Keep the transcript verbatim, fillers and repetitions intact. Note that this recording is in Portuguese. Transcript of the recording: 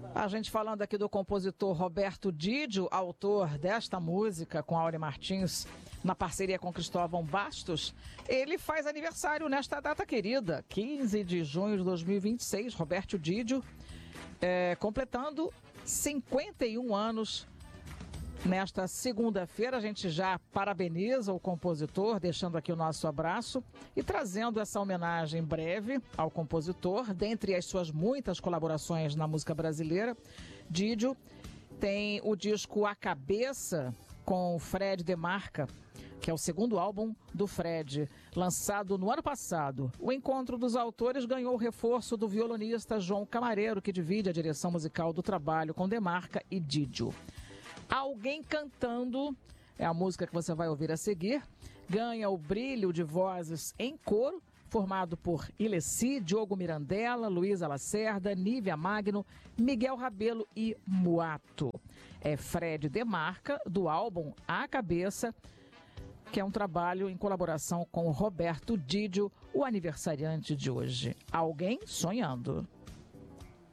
A gente falando aqui do compositor Roberto Didio, autor desta música com Áurea Martins, na parceria com Cristóvão Bastos. Ele faz aniversário nesta data querida, quinze de junho de dois mil e vinte e seis. Roberto Didio, é, completando cinquenta e um anos. Nesta segunda-feira, a gente já parabeniza o compositor, deixando aqui o nosso abraço e trazendo essa homenagem breve ao compositor. Dentre as suas muitas colaborações na música brasileira, Didio tem o disco A Cabeça, com Fred Demarca, que é o segundo álbum do Fred, lançado no ano passado. O encontro dos autores ganhou o reforço do violonista João Camareiro, que divide a direção musical do trabalho com Demarca e Didio. Alguém Cantando é a música que você vai ouvir a seguir. Ganha o brilho de vozes em coro, formado por Ilessi, Diogo Mirandella, Luísa Lacerda, Nívia Magno, Miguel Rabelo e Muato. É Fred Demarca, do álbum A Cabeça, que é um trabalho em colaboração com Roberto Didio, o aniversariante de hoje. Alguém Sonhando.